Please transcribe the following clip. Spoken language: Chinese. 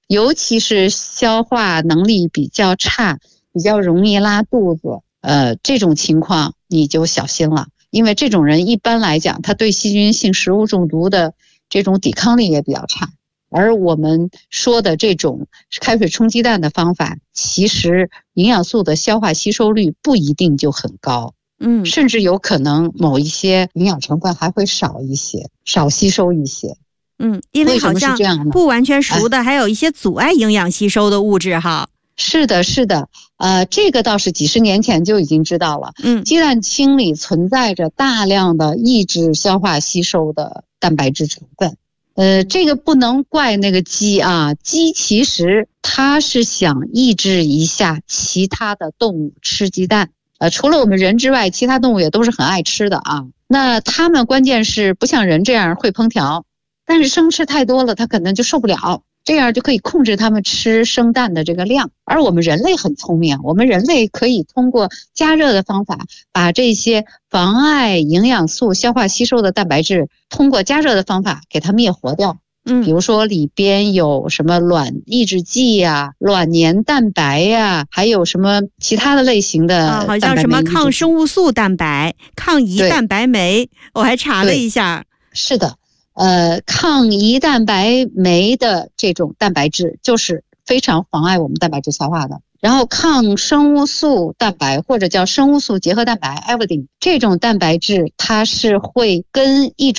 尤其是消化能力比较差，比较容易拉肚子，这种情况你就小心了，因为这种人一般来讲，他对细菌性食物中毒的这种抵抗力也比较差。而我们说的这种开水冲鸡蛋的方法，其实营养素的消化吸收率不一定就很高，甚至有可能某一些营养成分还会少一些，少吸收一些。 因为好像不完全熟的还有一些阻碍营养吸收的物质哈。 是的，这个倒是几十年前就已经知道了。鸡蛋清里存在着大量的抑制消化吸收的蛋白质成分。这个不能怪那个鸡啊，鸡其实它是想抑制一下其他的动物吃鸡蛋。除了我们人之外，其他动物也都是很爱吃的啊。那它们关键是不像人这样会烹调，但是生吃太多了，它可能就受不了。这样就可以控制它们吃生蛋的这个量。而我们人类很聪明，我们人类可以通过加热的方法，把这些妨碍营养素消化吸收的蛋白质，通过加热的方法给它灭活掉。比如说里边有什么卵抑制剂呀、卵粘蛋白呀，还有什么其他的类型的蛋白酶， 好像什么抗生物素蛋白、抗胰蛋白酶，我还查了一下。 是的。抗胰蛋白酶的这种蛋白质就是非常妨碍我们蛋白质消化的。然后抗生物素蛋白或者叫生物素结合蛋白 Avidin 这种蛋白质，它是会跟一种